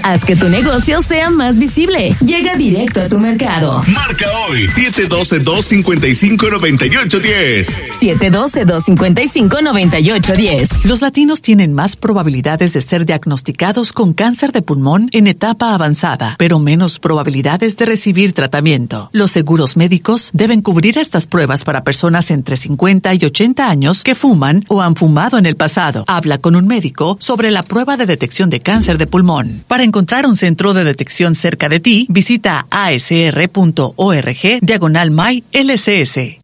Haz que tu negocio sea más visible. Llega directo a tu mercado. Marca hoy 712-255-9810. 712-255-9810. Los latinos tienen más probabilidades de ser diagnosticados con cáncer de pulmón en etapa avanzada, pero menos probabilidades de recibir tratamiento. Los seguros médicos deben cubrir estas pruebas para personas entre 50 y 80 años que fuman o han fumado en el pasado. Habla con un médico sobre la prueba de detección de cáncer de pulmón. Para encontrar un centro de detección cerca de ti, visita asr.org/MyLCS.